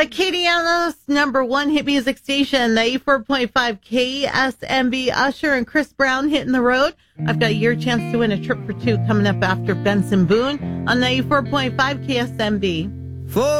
Acadiana's number one hit music station, 94.5 KSMB. Usher and Chris Brown hitting the road. I've got your chance to win a trip for two coming up after Benson Boone on 94.5 KSMB.